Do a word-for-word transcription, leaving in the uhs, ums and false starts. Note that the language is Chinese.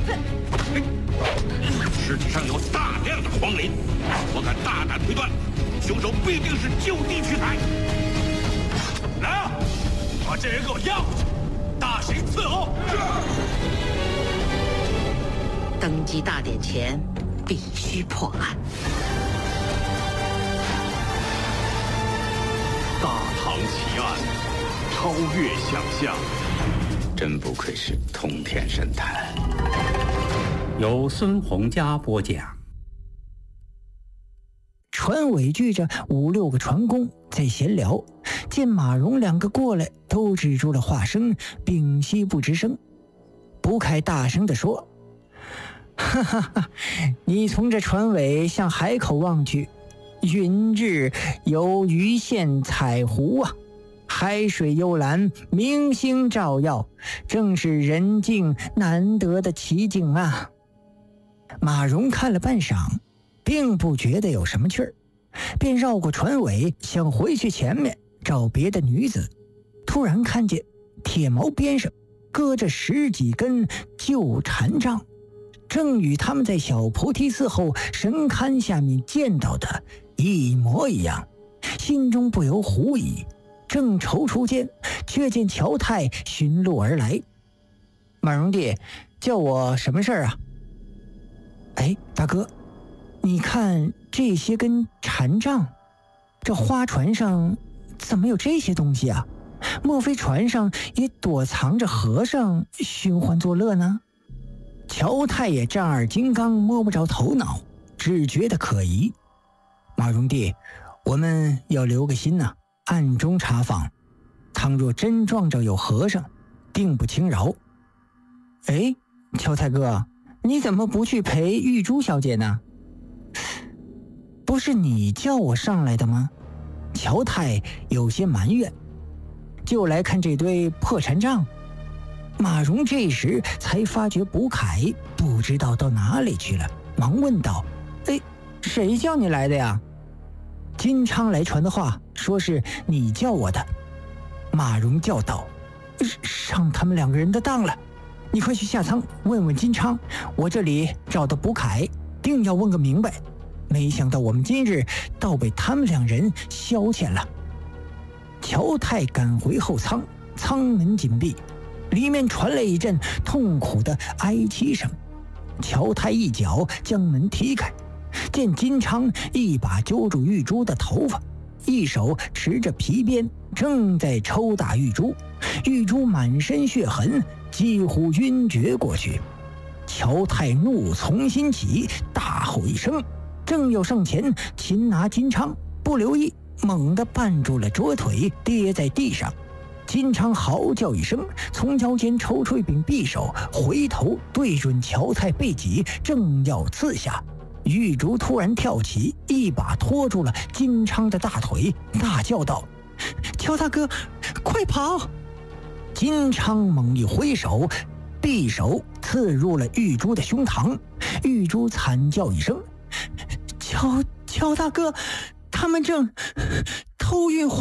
尸体上有大量的黄磷，我敢大胆推断，凶手必定是就地取材。来啊，把这人给我押回去，大刑伺候。 登基大典前必须破案。 大唐奇案，超越想象。 真不愧是通天神探。 由孙洪佳播讲。 船尾聚着五六个船工在闲聊，见马蓉两个过来，都止住了话声，屏息不吱声。卜凯大声地说：哈哈哈，你从这船尾向海口望去，云日有鱼线彩湖啊，海水幽蓝，明星照耀，正是人境难得的奇景啊。马蓉看了半晌，并不觉得有什么趣儿，便绕过船尾，想回去前面找别的女子。突然看见铁锚边上搁着十几根旧禅杖，正与他们在小菩提寺后神龛下面见到的一模一样，心中不由狐疑。正踌躇间，却见乔太寻路而来。马蓉弟，叫我什么事儿啊？哎，大哥，你看这些根禅杖，这花船上怎么有这些东西啊？莫非船上也躲藏着和尚寻欢作乐呢？乔太也丈二金刚，摸不着头脑，只觉得可疑。马蓉弟，我们要留个心呐，暗中查访，倘若真撞着有和尚，定不轻饶。哎，乔太哥，你怎么不去陪玉珠小姐呢？不是你叫我上来的吗？乔太有些埋怨。就来看这堆破禅杖。马蓉这时才发觉卜凯不知道到哪里去了，忙问道：哎，谁叫你来的呀？金昌来传的话，说是你叫我的。马蓉叫道：上他们两个人的当了，你快去下舱问问金昌，我这里找到卜凯，定要问个明白。没想到我们今日倒被他们两人消遣了。乔太赶回后舱，舱门紧闭，里面传来一阵痛苦的哀泣声。乔太一脚将门踢开，见金昌一把揪住玉珠的头发，一手持着皮鞭，正在抽打玉珠。玉珠满身血痕，几乎晕厥过去。乔太怒从心起，大吼一声，正要上前擒拿金昌，不留意猛地绊住了左腿，跌在地上。金昌嚎叫一声，从腰间抽出一柄匕首，回头对准乔太背脊，正要刺下。玉竹突然跳起，一把拖住了金昌的大腿，大叫道：乔大哥，快跑！金昌猛一挥手，匕首刺入了玉珠的胸膛。玉珠惨叫一声：乔乔大哥，他们正偷运